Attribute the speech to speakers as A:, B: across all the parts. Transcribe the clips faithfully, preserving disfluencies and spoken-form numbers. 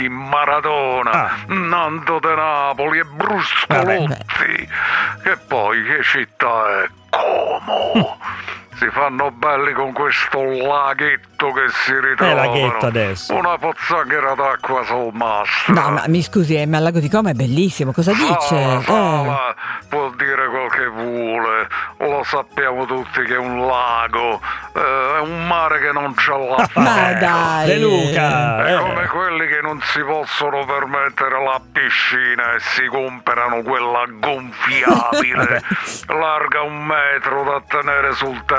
A: di Maradona,
B: Ah.
A: Nando de Napoli e Bruscolotti. E poi che città è? Como. Si fanno belli con questo laghetto che si ritrovano.
B: È laghetto adesso.
A: Una pozzanghera d'acqua sul mastro.
C: No, ma mi scusi, eh, ma il lago di Como è bellissimo, cosa dice?
A: Fala,
C: Eh.
A: fala, può dire quel che vuole, lo sappiamo tutti che è un lago, eh, è un mare che non c'ha la
C: Ma dai.
B: De Luca,
A: È
B: eh.
A: come quelli che non si possono permettere la piscina e si comprano quella gonfiabile, larga un metro da tenere sul terrazzo.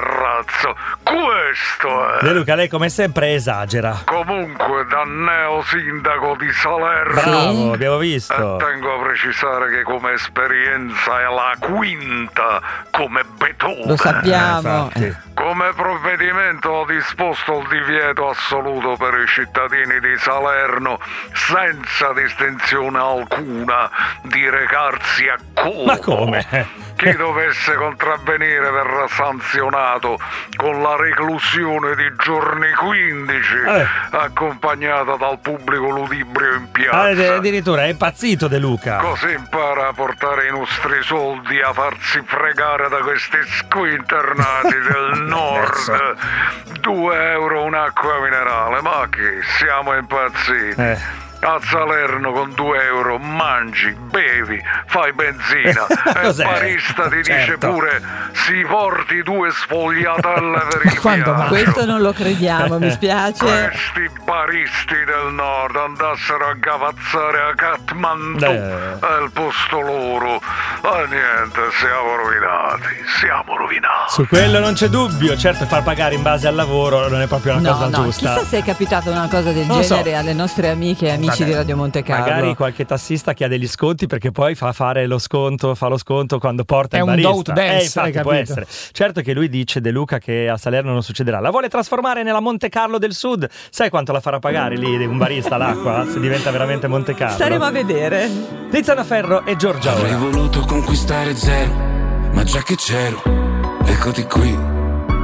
A: Questo è.
B: De Luca, lei come sempre esagera.
A: Comunque, da neo sindaco di Salerno,
B: Bravo, abbiamo
A: e
B: visto.
A: tengo a precisare che come esperienza è la quinta come Betone.
C: Lo sappiamo.
B: Infatti.
A: Come provvedimento ho disposto il divieto assoluto per i cittadini di Salerno, senza distinzione alcuna, di recarsi a Como.
B: Ma come?
A: Chi dovesse contravvenire verrà sanzionato con la reclusione di giorni quindici,
B: Eh.
A: accompagnata dal pubblico ludibrio in
B: Ah,
A: piazza.
B: addirittura è impazzito De Luca.
A: Così impara a portare i nostri soldi, a farsi fregare da questi squinternati del nord. Due euro un'acqua minerale, ma che siamo impazziti.
B: Eh.
A: A Salerno con due euro mangi, bevi, fai benzina e il
B: Cos'è?
A: barista ti dice
B: Certo.
A: pure si porti due sfogliatelle per il
B: Quando
A: viaggio.
C: Questo non lo crediamo, mi spiace.
A: Questi baristi del nord andassero a gavazzare a Kathmandu,
B: Eh.
A: è il posto loro. E niente, siamo rovinati, siamo rovinati.
B: Su quello non c'è dubbio, certo far pagare in base al lavoro non è proprio una
C: No,
B: cosa
C: no,
B: giusta.
C: chissà se è capitata una cosa del
B: Non lo so.
C: genere alle nostre amiche e amici
B: Vabbè,
C: di Radio Monte Carlo.
B: magari qualche tassista che ha degli sconti perché poi fa fare lo sconto, fa lo sconto quando porta
D: È
B: il
D: un
B: barista.
D: do to dance,
B: eh, infatti
D: hai
B: può
D: capito?
B: essere. Certo che lui dice De Luca che a Salerno non succederà. La vuole trasformare nella Monte Carlo del Sud. Sai quanto la farà pagare lì un barista l'acqua se diventa veramente Monte Carlo?
C: Staremo a vedere.
B: Tiziana Ferro e Giorgia
E: Avrei
B: Ora.
E: voluto conquistare zero, ma già che c'ero, eccoti qui.